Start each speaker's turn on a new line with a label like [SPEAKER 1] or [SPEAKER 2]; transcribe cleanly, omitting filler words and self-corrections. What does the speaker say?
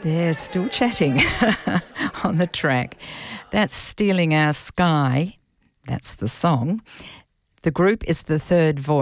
[SPEAKER 1] They're still chatting on the track. That's Stealing Our Sky. That's the song. The group is The Third Voice.